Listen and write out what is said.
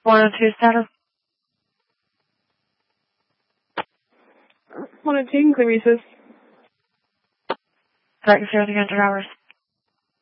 102 status. 102, clear resist. Second 0 to enter hours.